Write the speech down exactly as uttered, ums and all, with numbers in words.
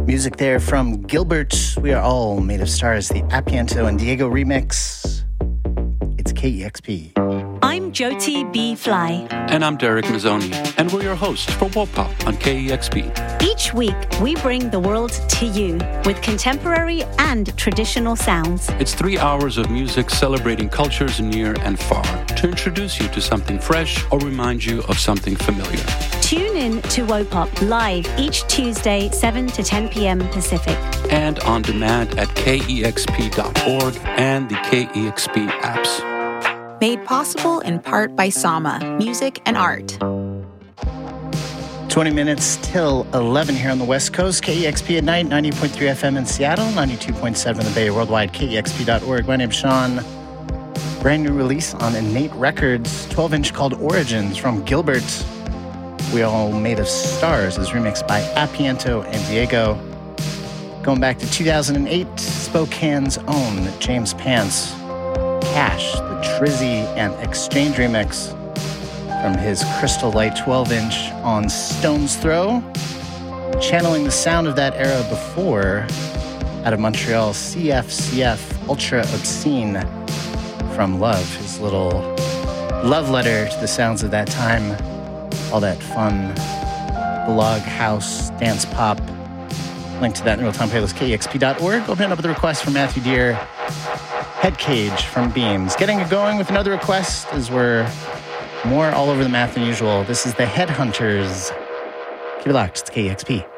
Music there from Gilbert. We Are All Made of Stars, the Appiento and Diego remix. It's K E X P. I'm Jyoti B. Fly. And I'm Derek Mazzoni, and we're your hosts for Wopop on K E X P. Each week, we bring the world to you with contemporary and traditional sounds. It's three hours of music celebrating cultures near and far to introduce you to something fresh or remind you of something familiar. Tune in to Wopop live each Tuesday, seven to ten p.m. Pacific. And on demand at K E X P dot org and the K E X P apps. Made possible in part by Sama, music and art. twenty minutes till eleven here on the West Coast. K E X P at night, ninety point three F M in Seattle, ninety-two point seven in the Bay, worldwide, K E X P dot org. My name's Sean. Brand new release on Innate Records, twelve inch called Origins from Gilbert. We All Made of Stars is remixed by Appiento and Diego. Going back to two thousand eight, Spokane's own James Pants, Cash, the Trizzy and Exchange remix from his Crystal Light twelve inch on Stone's Throw. Channeling the sound of that era before, out of Montreal, C F C F Ultra Obscene from Love, his little love letter to the sounds of that time. All that fun blog, house, dance pop. Link to that in real-time playlist, K E X P dot org. Open up with a request from Matthew Deere. Head Cage from Beams. Getting it going with another request as we're more all over the map than usual. This is the Headhunters. Keep it locked. It's K E X P.